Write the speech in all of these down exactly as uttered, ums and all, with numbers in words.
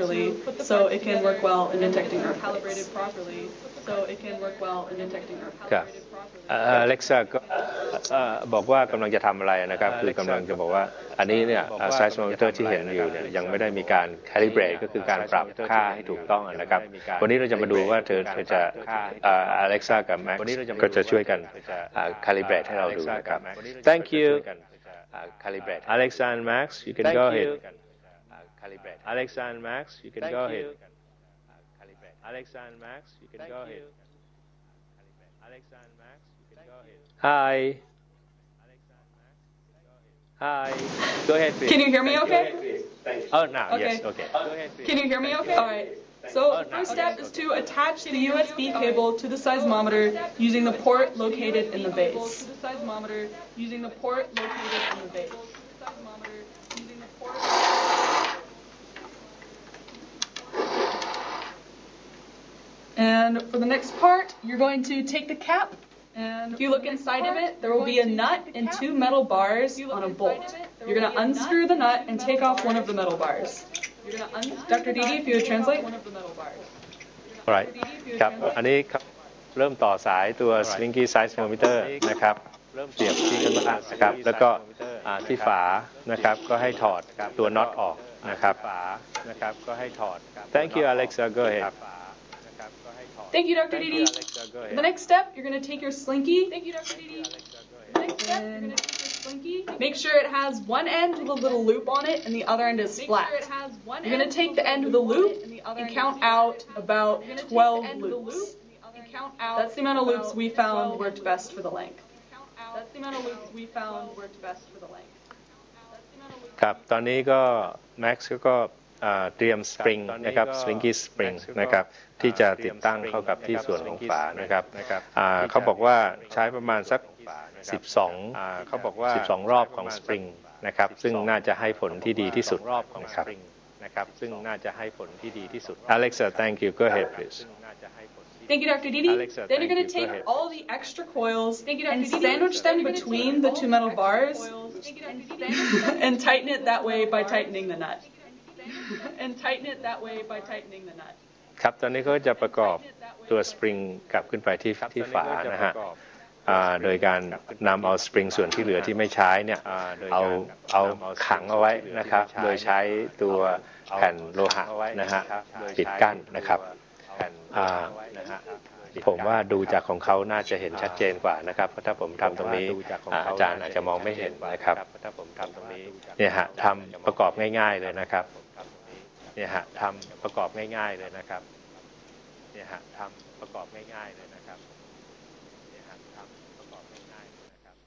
properly, so it can work well in detecting earthquakes. So it can work well in detecting ครับ earthquakes. อเล็กซ่าก็บอกว่ากำลังจะทำอะไรนะครับคือกำลังจะบอกว่าอันนี้เนี่ยไซส์โมมิเตอร์ที่เห็นอยู่เนี่ยยังไม่ได้มีการ calibrate ก็คือการปรับค่าให้ถูกต้องนะครับวันนี้เราจะมาดูว่าเธอเธอจะอเล็กซ่ากับแม็กซ์ก็จะช่วยกัน calibrate ให้เราดูนะครับ Thank you Alexa and Max you can go ahead Alexa and Max you can go ahead Alexa and Max you can go ahead Alexa and Max you can go ahead Hi Hi go ahead please Can you hear me okay? Oh now okay. yes okay go ahead please Can you hear me okay? Alright. So the first step is to attach the U S B cable to the seismometer using the port located in the base. Using the port located in the base. And for the next part, you're going to take the cap, and if you look inside of it, there will be a nut and two metal bars on a bolt. You're going to unscrew the nut and take off one of the metal bars. Doctor Didi, if you would translate. Alright ครับอันนี้เริ่มต่อสายตัว Slinky Seismometer นะครับเสียบที่ข้างล่างนะครับแล้วก็ที่ฝานะครับก็ให้ถอดตัวน็อตออกนะครับนะครับก็ให้ถอด Thank you Alexa go ahead Thank you, Doctor Didi. The next step, you're going to take your slinky. Thank you, Doctor Didi. The next step, you're going to take your slinky. Make sure it has one end with a little loop on it and the other end is flat. You're going to take the end of the loop and count out about twelve loops. That's the amount of loops we found worked best for the length. That's the amount of loops we found worked best for the length. ครับตอนนี้ก็ Max ก็เตรียมสปริงนะครับ Slinky Spring นะครับที่จะติดตั้งเข้ากับที่ส่วนของฝานะครับเขาบอกว่าใช้ประมาณสักสิบสองเขาบอกว่าสิบสองรอบของสปริงนะครับซึ่งน่าจะให้ผลที่ดีที่สุดนะครับนะครับซึ่งน่าจะให้ผลที่ดีที่สุด Alexa thank you go ahead please Thank you, Doctor Didi. Then you're going to take all the extra coils and sandwich them between the two metal bars and tighten it that way by tightening the nut. and tighten it that way by tightening the nut. ครับตอนนี้เขาจะประกอบตัวสปริงกลับขึ้นไปที่ที่ฝานะฮะโดยการนำเอาสปริงส่วนที่เหลือที่ไม่ใช้เนี่ยเอาเอาขังเอาไว้นะครับโดยใช้ตัวแผ่นโลหะนะฮะปิดกั้นนะครับผมว่าดูจากของเขาน่าจะเห็นชัดเจนกว่านะครับเพราะถ้าผมทำตรงนี้อาจารย์อาจจะมองไม่เห็นนะครับเนี่ยฮะทำประกอบง่ายๆเลยนะครับเนี่ยฮะทำประกอบง่ายๆเลยนะครับเนี่ยฮะทำประกอบง่ายๆเลยนะครับเนี่ยฮะทำประกอบง่ายๆเลยนะครับ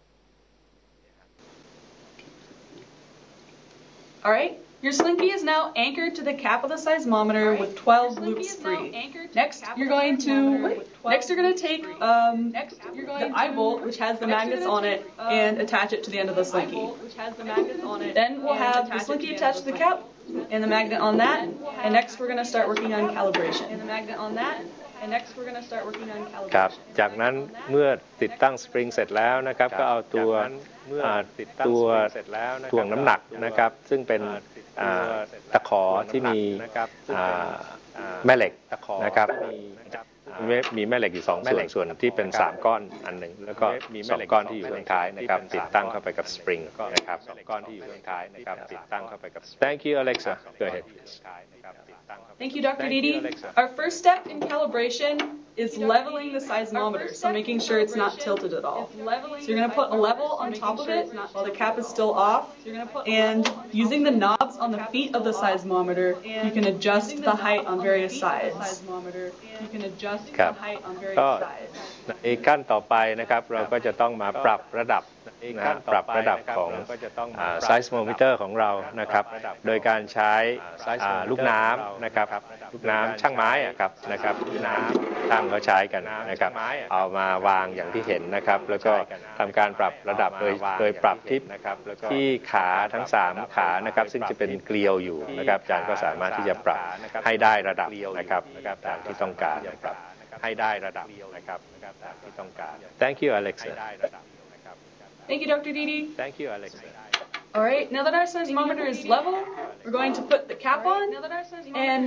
All right. Your slinky is now anchored to the cap of the seismometer right. with twelve loops free. Next, you're going to next you're going to take um, the eye bolt, which has the magnets on it, and attach it to the end of the slinky. Then we'll have the slinky attached to the cap and the magnet on that. And next, we're going to start working on calibration. And the magnet on that. And next, we're going to start working on calibration. ครับจากนั้นเมื่อติดตั้งสปริงเสร็จแล้วนะครับก็เอาตัวตัวถ่วงน้ำหนักนะครับซึ่งเป็นตะขอที่มีแม่เหล็กนะครับมีแม่เหล็กอยู่สองส่วนส่วนที่เป็นสามก้อนอันหนึ่งแล้วก็สองก้อนที่อยู่ข้างท้ายนะครับติดตั้งเข้าไปกับสปริงนะครับสองก้อนที่อยู่ข้างท้ายนะครับติดตั้งเข้าไปกับ Thank you Alexa go ahead please Thank you, Doctor Didi. Our first step in calibration is leveling the seismometer, so making sure it's not tilted at all. So you're going to put a level on top of it while the cap is still off, and using the knobs on the feet of the seismometer, you can adjust the height on various sides. You can adjust the height on various sides. ในขั้นต่อไปนะครับเราก็จะต้องมาปรับระดับนะปรับระดับของไซส์โมมิเตอร์ของเรานะครับโดยการใช้ลูกน้ำนะครับลูกน้ำช่างไม้ครับนะครับลูกน้ำช่างเขาใช้กันนะครับเอามาวางอย่างที่เห็นนะครับแล้วก็ทำการปรับระดับโดยโดยปรับที่ที่ขาทั้งสามขานะครับซึ่งจะเป็นเกลียวอยู่นะครับอาจารย์ก็สามารถที่จะปรับให้ได้ระดับนะครับตามที่ต้องการให้ได้ระดับนะครับตามที่ต้องการ Thank you Alexa Thank you, Doctor Didi. Thank you, Alexa. All right, now that our seismometer is level, we're going to put the cap on and